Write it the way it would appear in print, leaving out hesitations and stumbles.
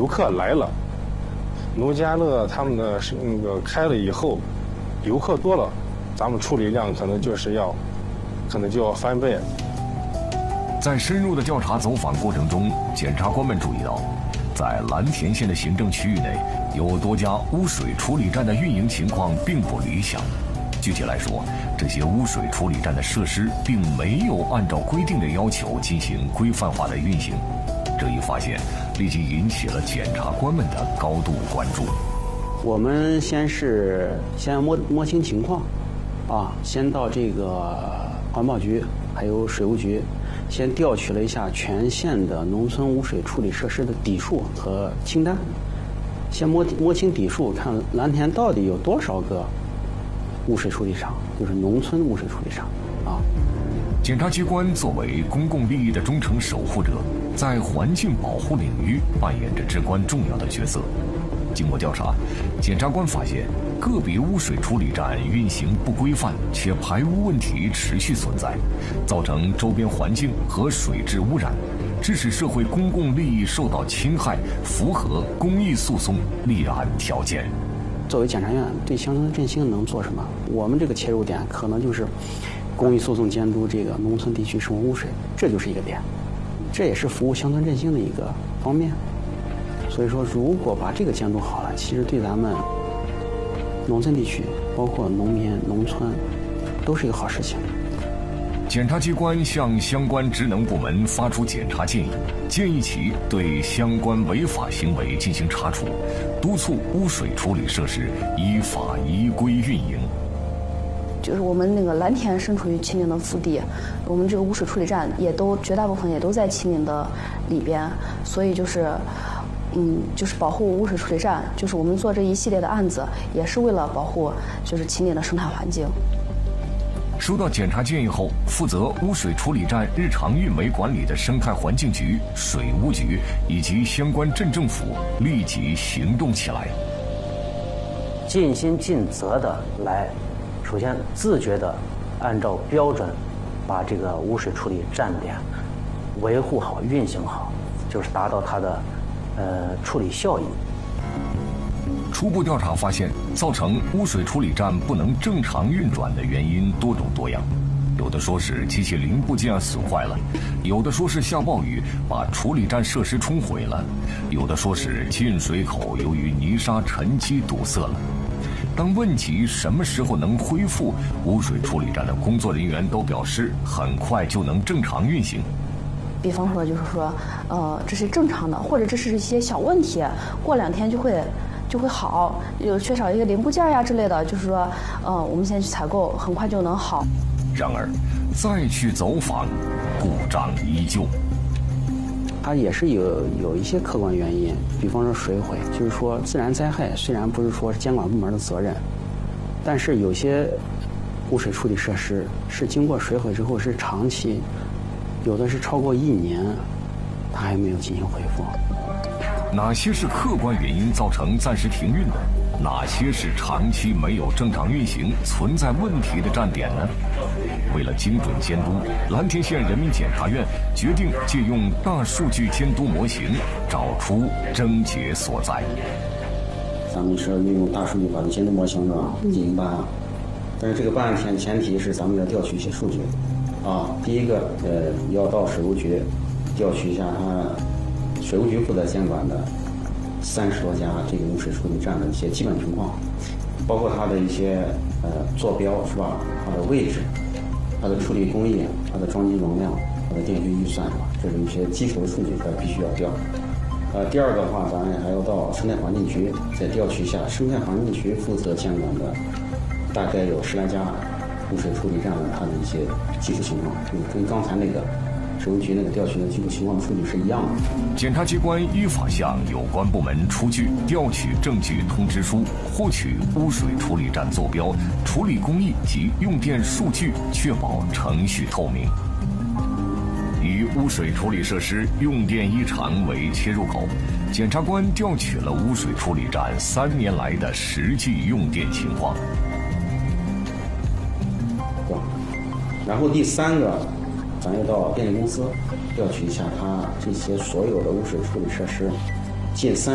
游客来了，农家乐他们的那个开了以后，游客多了，咱们处理量可能就要翻倍。 在深入的调查走访过程中，检察官们注意到，在蓝田县的行政区域内，有多家污水处理站的运营情况并不理想。具体来说，这些污水处理站的设施并没有按照规定的要求进行规范化的运行。这一发现立即引起了检察官们的高度关注。 我们先摸清情况，先到这个环保局还有水务局，先调取了一下全县的农村污水处理设施的底数和清单，先摸清底数，看蓝田到底有多少个污水处理厂，就是农村污水处理厂啊。 检察机关作为公共利益的忠诚守护者，在环境保护领域扮演着至关重要的角色。经过调查，检察官发现个别污水处理站运行不规范，且排污问题持续存在，造成周边环境和水质污染，致使社会公共利益受到侵害，符合公益诉讼立案条件。 作为检察院对乡村振兴能做什么？我们这个切入点可能就是公益诉讼监督这个农村地区生活污水，这就是一个点，这也是服务乡村振兴的一个方面。所以说，如果把这个监督好了，其实对咱们农村地区，包括农民、农村，都是一个好事情。 检察机关向相关职能部门发出检察建议，建议其对相关违法行为进行查处，督促污水处理设施依法依规运营。 就是我们那个蓝田身处于秦岭的腹地，我们这个污水处理站绝大部分也都在秦岭的里边，所以就是保护污水处理站，就是我们做这一系列的案子，也是为了保护就是秦岭的生态环境。 收到检察建议后，负责污水处理站日常运维管理的生态环境局、水务局以及相关镇政府立即行动起来， 尽心尽责的来，首先自觉的按照标准把这个污水处理站点维护好、运行好，就是达到它的处理效益。 初步调查发现，造成污水处理站不能正常运转的原因多种多样，有的说是机器零部件损坏了，有的说是下暴雨把处理站设施冲毁了，有的说是进水口由于泥沙沉积堵塞了。当问及什么时候能恢复，污水处理站的工作人员都表示很快就能正常运行。 比方说就是说这是正常的，或者这是一些小问题，过2天就会好，有缺少一个零部件呀之类的，就是说我们现在去采购，很快就能好。 然而再去走访，故障依旧。 它也是有一些客观原因，比方说水毁，就是说自然灾害虽然不是说监管部门的责任，但是有些污水处理设施是经过水毁之后是长期，有的是超过1年，它还没有进行恢复。 哪些是客观原因造成暂时停运的？哪些是长期没有正常运行、存在问题的站点呢？为了精准监督，蓝田县人民检察院决定借用大数据监督模型，找出症结所在。 咱们是运用大数据法的监督模型是吧？进行办案，但是这个办案前提是咱们要调取一些数据，第一个要到水务局调取一下它水务局负责监管的30多家这个污水处理站的一些基本情况，包括它的一些坐标是吧？它的位置、它的处理工艺、它的装机容量、它的电学预算，这是一些基础的数据，它必须要调。第二个的话，咱还要到生态环境局再调取一下生态环境局负责监管的大概有10来家污水处理站的它的一些技术情况，跟刚才那个水务局那个调取的技术情况的数据是一样的。 检察机关依法向有关部门出具调取证据通知书，获取污水处理站坐标、处理工艺及用电数据，确保程序透明。以污水处理设施用电异常为切入口，检察官调取了污水处理站3年来的实际用电情况。 然后第3个，咱要到电力公司调取一下它这些所有的污水处理设施近3